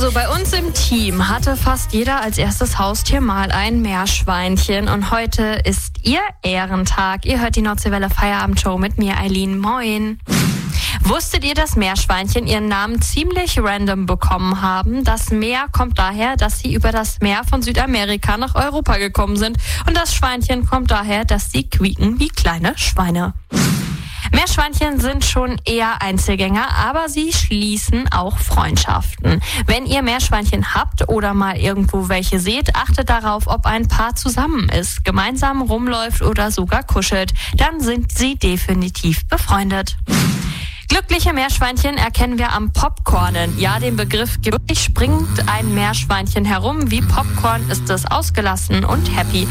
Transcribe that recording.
Also bei uns im Team hatte fast jeder als erstes Haustier mal ein Meerschweinchen und heute ist ihr Ehrentag. Ihr hört die Nordseewelle Feierabendshow mit mir, Eileen. Moin. Wusstet ihr, dass Meerschweinchen ihren Namen ziemlich random bekommen haben? Das Meer kommt daher, dass sie über das Meer von Südamerika nach Europa gekommen sind. Und das Schweinchen kommt daher, dass sie quieken wie kleine Schweine. Meerschweinchen sind schon eher Einzelgänger, aber sie schließen auch Freundschaften. Wenn ihr Meerschweinchen habt oder mal irgendwo welche seht, achtet darauf, ob ein Paar zusammen ist, gemeinsam rumläuft oder sogar kuschelt. Dann sind sie definitiv befreundet. Glückliche Meerschweinchen erkennen wir am Popcornen. Ja, den Begriff gibt es. Springt ein Meerschweinchen herum wie Popcorn, ist es ausgelassen und happy.